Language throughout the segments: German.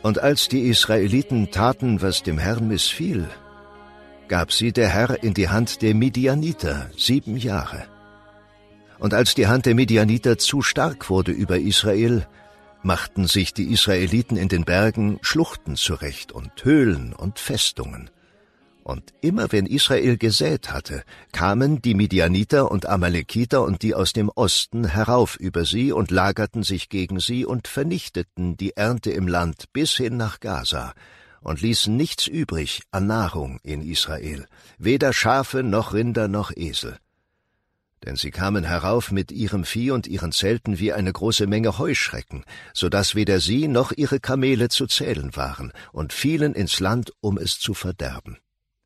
Und als die Israeliten taten, was dem Herrn missfiel, gab sie der Herr in die Hand der Midianiter 7 Jahre. Und als die Hand der Midianiter zu stark wurde über Israel, machten sich die Israeliten in den Bergen Schluchten zurecht und Höhlen und Festungen. Und immer wenn Israel gesät hatte, kamen die Midianiter und Amalekiter und die aus dem Osten herauf über sie und lagerten sich gegen sie und vernichteten die Ernte im Land bis hin nach Gaza und ließen nichts übrig an Nahrung in Israel, weder Schafe noch Rinder noch Esel. Denn sie kamen herauf mit ihrem Vieh und ihren Zelten wie eine große Menge Heuschrecken, so dass weder sie noch ihre Kamele zu zählen waren, und fielen ins Land, um es zu verderben.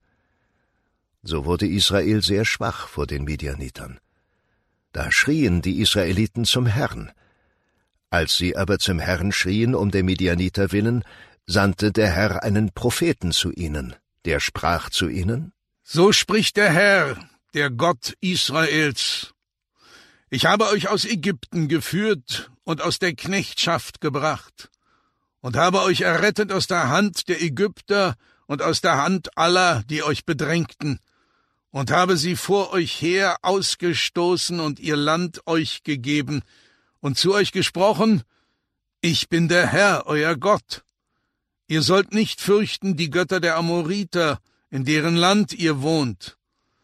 So wurde Israel sehr schwach vor den Midianitern. Da schrien die Israeliten zum Herrn. Als sie aber zum Herrn schrien um der Midianiter willen, sandte der Herr einen Propheten zu ihnen, der sprach zu ihnen: So spricht der Herr, der Gott Israels. Ich habe euch aus Ägypten geführt und aus der Knechtschaft gebracht und habe euch errettet aus der Hand der Ägypter und aus der Hand aller, die euch bedrängten, und habe sie vor euch her ausgestoßen und ihr Land euch gegeben und zu euch gesprochen: Ich bin der Herr, euer Gott. Ihr sollt nicht fürchten die Götter der Amoriter, in deren Land ihr wohnt.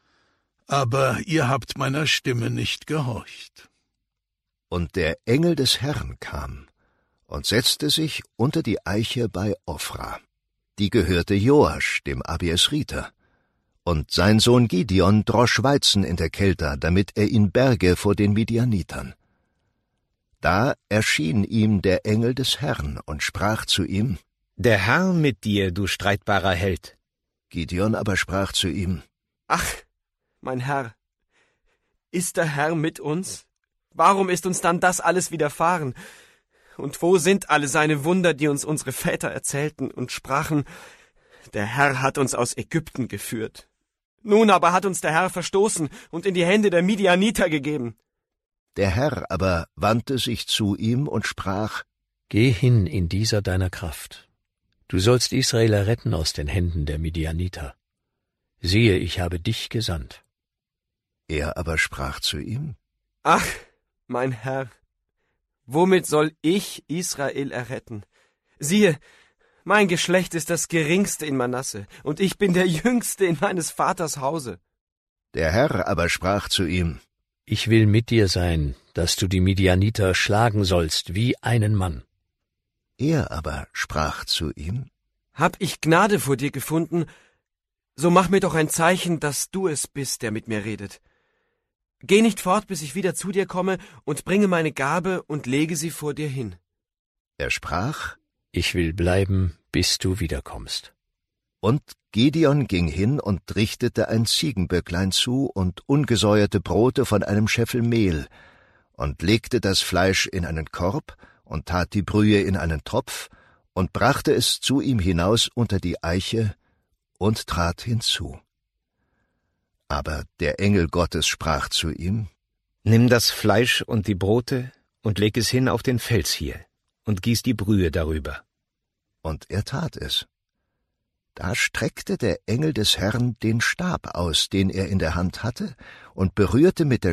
Aber ihr habt meiner Stimme nicht gehorcht. Und der Engel des Herrn kam und setzte sich unter die Eiche bei Ophra. Die gehörte Joasch, dem Abiesriter. Und sein Sohn Gideon drosch Weizen in der Kelter, damit er ihn berge vor den Midianitern. Da erschien ihm der Engel des Herrn und sprach zu ihm: Der Herr mit dir, du streitbarer Held. Gideon aber sprach zu ihm: Ach, mein Herr, ist der Herr mit uns? Warum ist uns dann das alles widerfahren? Und wo sind alle seine Wunder, die uns unsere Väter erzählten und sprachen: Der Herr hat uns aus Ägypten geführt. Nun aber hat uns der Herr verstoßen und in die Hände der Midianiter gegeben. Der Herr aber wandte sich zu ihm und sprach: Geh hin in dieser deiner Kraft. Du sollst Israel erretten aus den Händen der Midianiter. Siehe, ich habe dich gesandt. Er aber sprach zu ihm: Ach, mein Herr, womit soll ich Israel erretten? Siehe, mein Geschlecht ist das geringste in Manasse, und ich bin der Jüngste in meines Vaters Hause. Der Herr aber sprach zu ihm: Ich will mit dir sein, dass du die Midianiter schlagen sollst wie einen Mann. Er aber sprach zu ihm: Hab ich Gnade vor dir gefunden, so mach mir doch ein Zeichen, dass du es bist, der mit mir redet. Geh nicht fort, bis ich wieder zu dir komme, und bringe meine Gabe und lege sie vor dir hin. Er sprach: Ich will bleiben, bis du wiederkommst. Und Gideon ging hin und richtete ein Ziegenböcklein zu und ungesäuerte Brote von einem Scheffel Mehl und legte das Fleisch in einen Korb und tat die Brühe in einen Topf und brachte es zu ihm hinaus unter die Eiche und trat hinzu. Aber der Engel Gottes sprach zu ihm: Nimm das Fleisch und die Brote und leg es hin auf den Fels hier und gieß die Brühe darüber. Und er tat es. Da streckte der Engel des Herrn den Stab aus, den er in der Hand hatte, und berührte mit der